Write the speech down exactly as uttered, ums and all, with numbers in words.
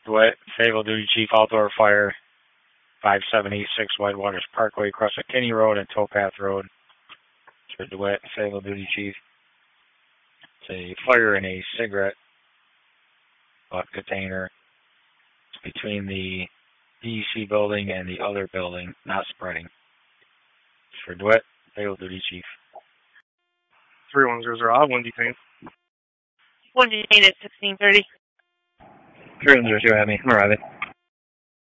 DeWitt, Fayetteville Duty Chief, Outdoor Fire, five seven eight six Whitewaters Parkway, across McKinney Road and Towpath Road. For DeWitt, Fayetteville Duty Chief. It's a fire in a cigarette butt container between the D E C building and the other building, not spreading. For DeWitt, Fayetteville Duty Chief. three one zero zero, I have one detained. One detained at sixteen thirty. three one zero two, have me. I'm arriving.